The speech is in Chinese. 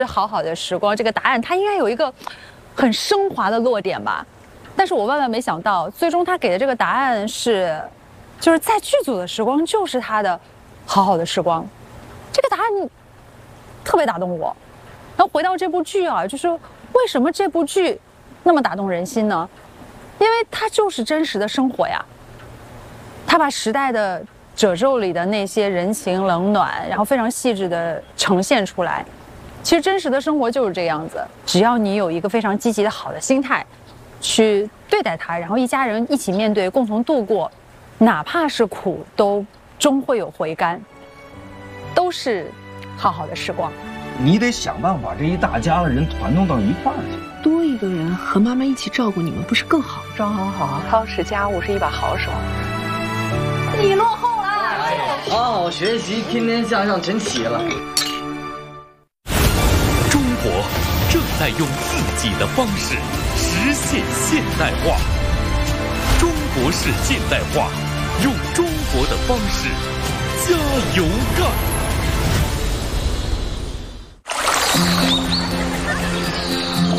好好的时光这个答案，它应该有一个很升华的落点吧？但是我万万没想到，最终他给的这个答案是，就是在剧组的时光就是他的好好的时光。这个答案特别打动我。然后回到这部剧啊，就是为什么这部剧那么打动人心呢？因为它就是真实的生活呀。他把时代的褶皱里的那些人情冷暖，然后非常细致的呈现出来。其实真实的生活就是这样子，只要你有一个非常积极的好的心态去对待它，然后一家人一起面对，共同度过，哪怕是苦都终会有回甘，都是好好的时光。 你得想办法这一大家子人团弄到一块儿去， 多一个人和妈妈一起照顾你们，不是更好？ 庄好好，操持家务是一把好手。 你落后了， 好好学习，天天向上，真齐了。 中国正在用自己的方式实现现代化，中国式现代化，用中国的方式加油干。